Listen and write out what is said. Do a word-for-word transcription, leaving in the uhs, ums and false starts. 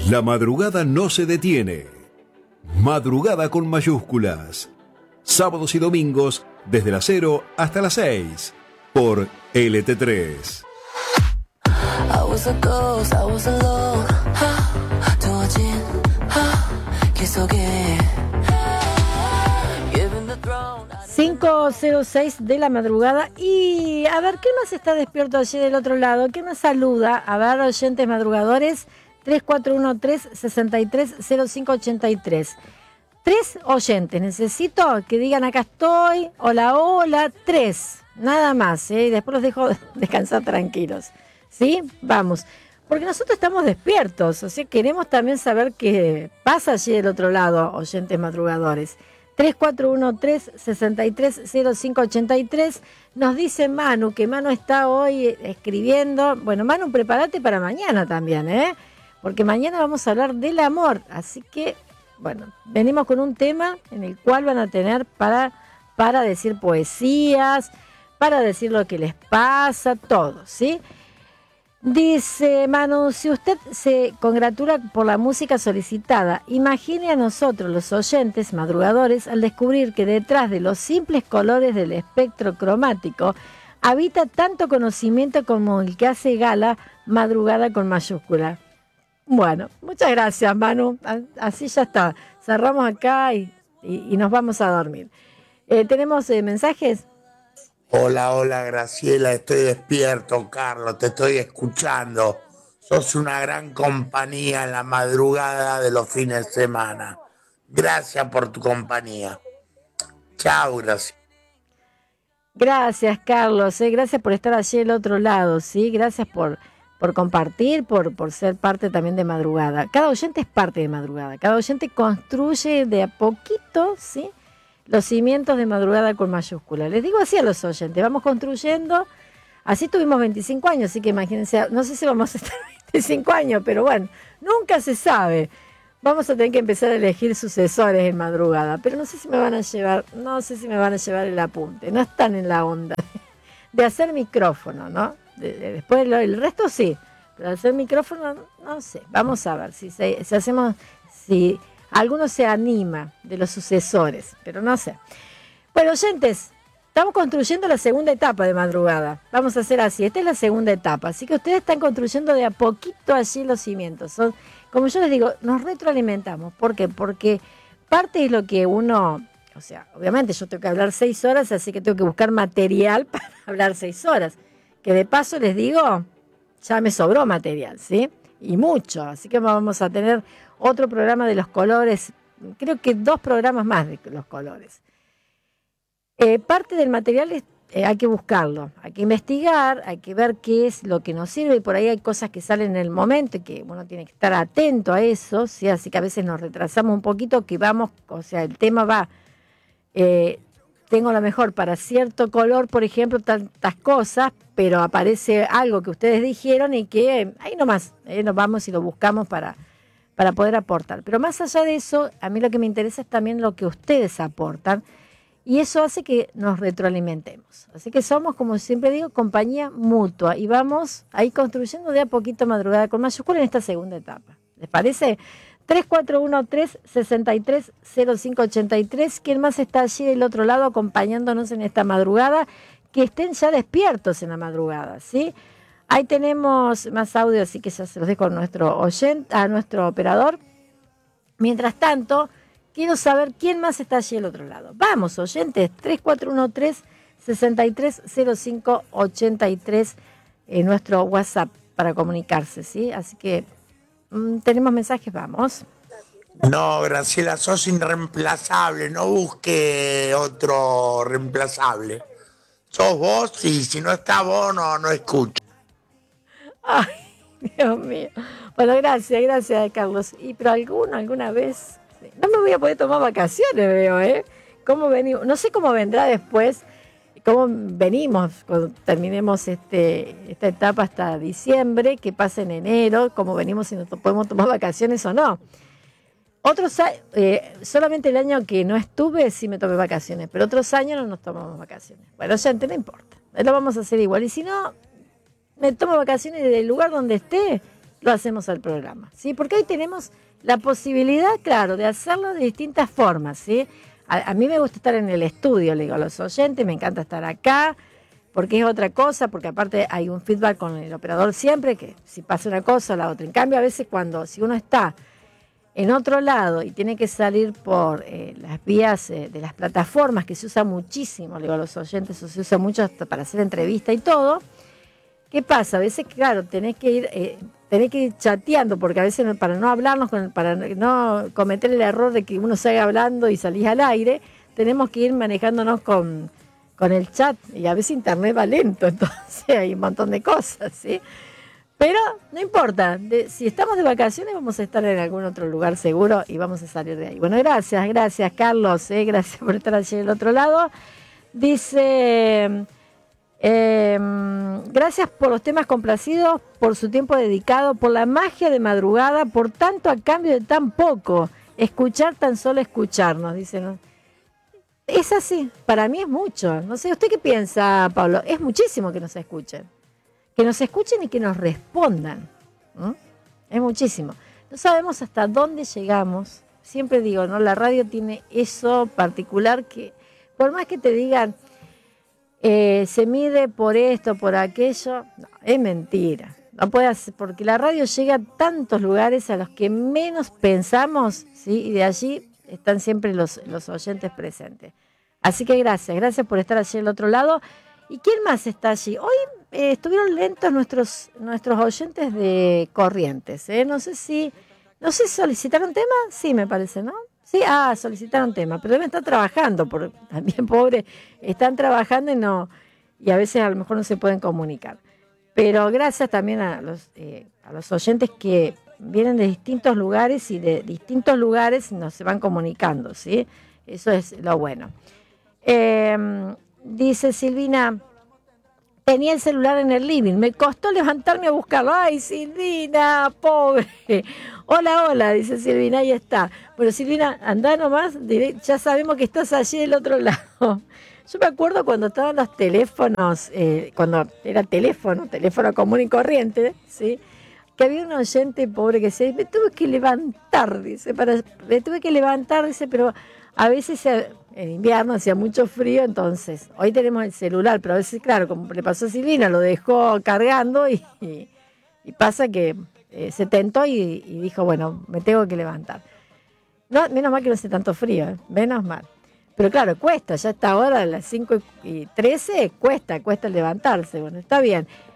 La madrugada no se detiene. Madrugada con mayúsculas. Sábados y domingos desde las cero hasta las seis por L T tres. cinco cero seis de la madrugada. Y a ver, ¿qué más está despierto allí del otro lado? ¿Qué más saluda? A ver, oyentes madrugadores. tres cuatro uno tres, seis tres cero cinco ocho tres. Tres oyentes, necesito que digan acá estoy, hola, hola, tres, nada más, ¿eh? Y después los dejo descansar tranquilos, ¿sí? Vamos, porque nosotros estamos despiertos, o sea, queremos también saber qué pasa allí del otro lado, oyentes madrugadores. tres cuatro uno tres, seis tres cero cinco ocho tres, nos dice Manu, que Manu está hoy escribiendo. Bueno, Manu, prepárate para mañana también, ¿eh? Porque mañana vamos a hablar del amor, así que, bueno, venimos con un tema en el cual van a tener para, para decir poesías, para decir lo que les pasa, todo, ¿sí? Dice Manu, si usted se congratula por la música solicitada, imagine a nosotros, los oyentes madrugadores, al descubrir que detrás de los simples colores del espectro cromático habita tanto conocimiento como el que hace gala Madrugada con mayúscula. Bueno, muchas gracias, Manu. Así ya está. Cerramos acá y, y, y nos vamos a dormir. Eh, ¿Tenemos eh, mensajes? Hola, hola, Graciela. Estoy despierto, Carlos. Te estoy escuchando. Sos una gran compañía en la madrugada de los fines de semana. Gracias por tu compañía. Chao, gracias. Gracias, Carlos. Eh, gracias por estar allí del otro lado. ¿Sí? Gracias por... por compartir, por, por ser parte también de Madrugada. Cada oyente es parte de Madrugada. Cada oyente construye de a poquito, ¿sí?, los cimientos de Madrugada con mayúscula. Les digo así a los oyentes, vamos construyendo. Así tuvimos veinticinco años, así que imagínense, no sé si vamos a estar veinticinco años, pero bueno, nunca se sabe. Vamos a tener que empezar a elegir sucesores en Madrugada, pero no sé si me van a llevar, no sé si me van a llevar el apunte. No están en la onda de hacer micrófono, ¿no? De, de, después lo, el resto sí, pero hacer micrófono no sé, vamos a ver si, se, si hacemos, si alguno se anima de los sucesores, pero no sé. Bueno, oyentes, estamos construyendo la segunda etapa de Madrugada, vamos a hacer así, esta es la segunda etapa, así que ustedes están construyendo de a poquito allí los cimientos. Son, como yo les digo, nos retroalimentamos. ¿Por qué? Porque parte es lo que uno, o sea, obviamente yo tengo que hablar seis horas, así que tengo que buscar material para hablar seis horas. Que de paso les digo, ya me sobró material, ¿sí? Y mucho, así que vamos a tener otro programa de los colores, creo que dos programas más de los colores. Eh, parte del material es, eh, hay que buscarlo, hay que investigar, hay que ver qué es lo que nos sirve, y por ahí hay cosas que salen en el momento y que uno tiene que estar atento a eso, ¿sí? Así que a veces nos retrasamos un poquito, que vamos, o sea, el tema va... Eh, tengo lo mejor para cierto color, por ejemplo, tantas cosas, pero aparece algo que ustedes dijeron y que ahí nomás eh, nos vamos y lo buscamos para, para poder aportar. Pero más allá de eso, a mí lo que me interesa es también lo que ustedes aportan, y eso hace que nos retroalimentemos. Así que somos, como siempre digo, compañía mutua, y vamos ahí construyendo de a poquito Madrugada con mayúscula en esta segunda etapa. ¿Les parece? tres cuatro uno tres, seis tres cero cinco ocho tres. ¿Quién más está allí del otro lado acompañándonos en esta madrugada? Que estén ya despiertos en la madrugada, ¿sí? Ahí tenemos más audio, así que ya se los dejo a nuestro oyente, a nuestro operador. Mientras tanto, quiero saber quién más está allí del otro lado. Vamos, oyentes, tres cuatro uno tres, seis tres cero cinco ocho tres en nuestro WhatsApp para comunicarse, ¿sí? Así que tenemos mensajes, vamos. No, Graciela, sos irreemplazable, no busque otro reemplazable. Sos vos y si no está vos, no, no escucho. Ay, Dios mío. Bueno, gracias, gracias, Carlos. Y pero alguno, alguna vez, no me voy a poder tomar vacaciones, veo, ¿eh? ¿Cómo venimos? No sé cómo vendrá después, cómo venimos cuando terminemos este, esta etapa hasta diciembre, qué pasa en enero, cómo venimos, si nos podemos tomar vacaciones o no. Otros eh, solamente el año que no estuve sí me tomé vacaciones, pero otros años no nos tomamos vacaciones. Bueno, gente, no importa, lo vamos a hacer igual. Y si no, me tomo vacaciones del lugar donde esté, lo hacemos al programa, ¿sí? Porque hoy tenemos la posibilidad, claro, de hacerlo de distintas formas, ¿sí? A, a mí me gusta estar en el estudio, le digo a los oyentes, me encanta estar acá, porque es otra cosa, porque aparte hay un feedback con el operador siempre, que si pasa una cosa o la otra. En cambio, a veces cuando, si uno está en otro lado y tiene que salir por eh, las vías eh, de las plataformas, que se usa muchísimo, le digo a los oyentes, se usa mucho hasta para hacer entrevista y todo, ¿qué pasa? A veces, claro, tenés que ir... Eh, tenés que ir chateando, porque a veces para no hablarnos, con, para no cometer el error de que uno salga hablando y salís al aire, tenemos que ir manejándonos con, con el chat, y a veces internet va lento, entonces hay un montón de cosas, ¿sí? Pero no importa, de, si estamos de vacaciones vamos a estar en algún otro lugar seguro y vamos a salir de ahí. Bueno, gracias, gracias Carlos, ¿eh? Gracias por estar allí del otro lado. Dice... Eh, gracias por los temas complacidos, por su tiempo dedicado, por la magia de madrugada, por tanto a cambio de tan poco. Escuchar, tan solo escucharnos, dicen. Es así, para mí es mucho. No sé, ¿usted qué piensa, Pablo? Es muchísimo que nos escuchen. Que nos escuchen y que nos respondan. ¿Mm? Es muchísimo. No sabemos hasta dónde llegamos. Siempre digo, ¿no? La radio tiene eso particular que, por más que te digan... Eh, se mide por esto, por aquello, no, es mentira. No puede hacer, porque la radio llega a tantos lugares a los que menos pensamos, ¿sí? Y de allí están siempre los, los oyentes presentes. Así que gracias, gracias por estar allí al otro lado. ¿Y quién más está allí? Hoy eh, estuvieron lentos nuestros, nuestros oyentes de Corrientes, ¿eh? No sé si, no sé, ¿solicitaron tema? Sí, me parece, ¿no? Sí, ah, solicitaron tema, pero deben estar trabajando, porque también, pobre, están trabajando y no, y a veces a lo mejor no se pueden comunicar. Pero gracias también a los, eh, a los oyentes que vienen de distintos lugares y de distintos lugares nos se van comunicando, ¿sí? Eso es lo bueno. Eh, dice Silvina, tenía el celular en el living, me costó levantarme a buscarlo. Ay, Silvina, pobre. Hola, hola, dice Silvina, ahí está. Bueno, Silvina, andá nomás, ya sabemos que estás allí del otro lado. Yo me acuerdo cuando estaban los teléfonos, eh, cuando era teléfono, teléfono común y corriente, ¿sí? Que había un oyente pobre que se me tuve que levantar, dice, para, me tuve que levantar, dice, pero a veces en invierno hacía mucho frío, entonces, hoy tenemos el celular, pero a veces, claro, como le pasó a Silvina, lo dejó cargando y, y, y pasa que eh, se tentó y, y dijo, bueno, me tengo que levantar. No, menos mal que no hace tanto frío, ¿eh? Menos mal. Pero claro, cuesta, ya está ahora a las cinco y trece, cuesta, cuesta levantarse, bueno, está bien.